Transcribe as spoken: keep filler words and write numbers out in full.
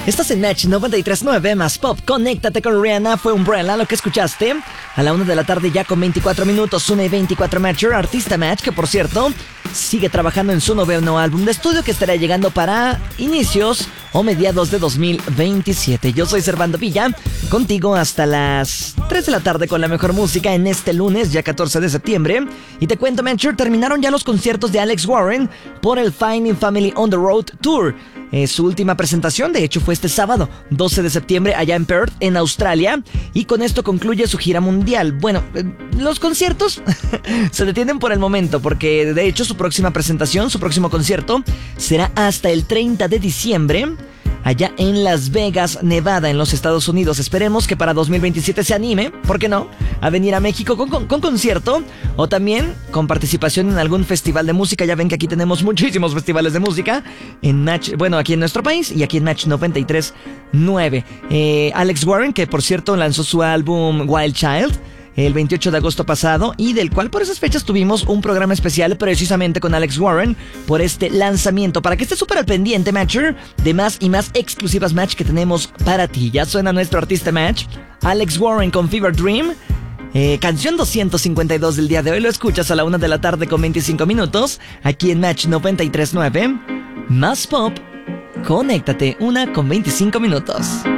Estás en Match noventa y tres punto nueve más Pop. Conéctate con Rihanna. Fue Umbrella lo que escuchaste. A la una de la tarde ya con veinticuatro minutos. una y veinticuatro Match, artista Match, que por cierto sigue trabajando en su noveno álbum de estudio que estará llegando para inicios o mediados de dos mil veintisiete. Yo soy Servando Villa, contigo hasta las tres de la tarde con la mejor música en este lunes, ya catorce de septiembre. Y te cuento, Matcher, terminaron ya los conciertos de Alex Warren por el Finding Family on the Road Tour. Eh, su última presentación, de hecho, fue este sábado, doce de septiembre, allá en Perth, en Australia. Y con esto concluye su gira mundial. Bueno, eh, los conciertos se detienen por el momento, porque de hecho su próxima presentación, su próximo concierto, será hasta el treinta de diciembre, allá en Las Vegas, Nevada, en los Estados Unidos. Esperemos que para dos mil veintisiete se anime, ¿por qué no?, a venir a México con, con, con concierto o también con participación en algún festival de música. Ya ven que aquí tenemos muchísimos festivales de música en Match, bueno, aquí en nuestro país y aquí en Match noventa y tres punto nueve. Eh, Alex Warren, que por cierto lanzó su álbum Wild Child el veintiocho de agosto pasado, y del cual por esas fechas tuvimos un programa especial precisamente con Alex Warren por este lanzamiento, para que estés súper al pendiente, Matcher, de más y más exclusivas Match que tenemos para ti. Ya suena nuestro artista Match, Alex Warren con Fever Dream, eh, canción doscientos cincuenta y dos del día de hoy. Lo escuchas a la una de la tarde con veinticinco minutos, aquí en Match noventa y tres punto nueve, más Pop. Conéctate, una con veinticinco minutos.